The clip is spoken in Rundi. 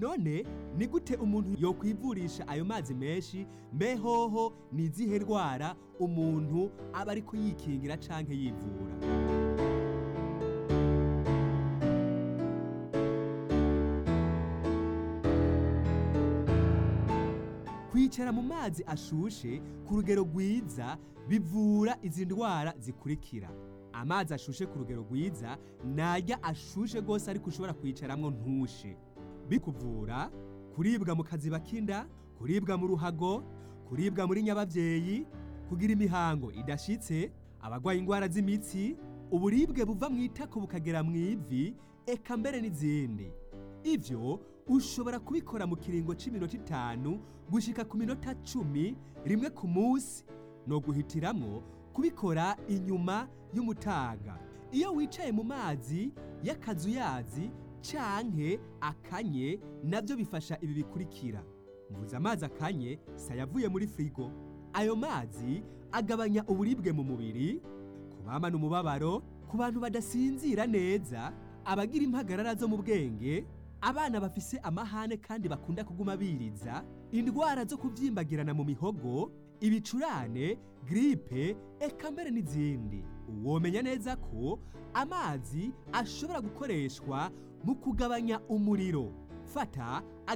none ni gute umuntu yokwivurisha ayo mazi menshi? Mbe hoho ni izihe ndwara umuntu aba ariko yikingira canke yivura? Kwicara mu mazi ashushe ku rugero rwiza bivura izi ndwara zikurikira. Amazi ashushe ku rugero rwiza narya ashushe gose ariko ushobora kwicaramwo ntushe. Bikuvura kuribwa mu kaziba k'inda, kuribwa mu ruhago, kuribwa muri nyababyeyi, kugira imihango idashitse, abagwaye indwara z'imitsi, uburibwe buva mu itako bukagera mu ivi, eka mbere n'izindi. Ivyo ushobora kubikora mu kiringo c'iminota 5 gushika ku minota 10 rimwe ku munsi, no guhitiramwo kubikora inyuma y'umutaga. Iyo wicaye mu mazi y'akazuyazi canke akanye, navyo bifasha ibi bikurikira. Mvuze amazi akanye sayavuye muri frigo. Ayo mazi agabanya uburibwe mu mubiri, kubamana umubabaro, ku bantu badasinzira neza, abagira impagarara zo mu bwenge, abana bafise amahane kandi bakunda kuguma biriza, indwara zo kuvyimbagirana mu mihogo, ibicurane, gripe, eka mbere n'izindi. Womenya neza ko amazi ashobora gukoreshwa mu kugabanya umuriro. Fata